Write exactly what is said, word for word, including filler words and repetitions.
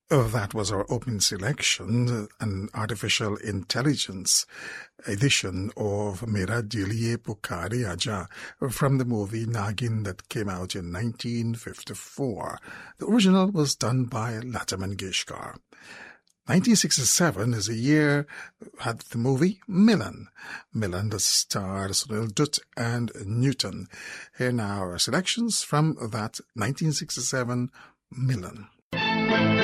Oh, that was our opening selection, an artificial intelligence edition of Mera Dil Ye Pukare Aaja from the movie Nagin that came out in nineteen fifty-four. The original was done by Lata Mangeshkar. nineteen sixty-seven is a year had the movie Milan. Milan that starred Sunil Dutt and Newton. Here now are selections from that nineteen sixty-seven Milan.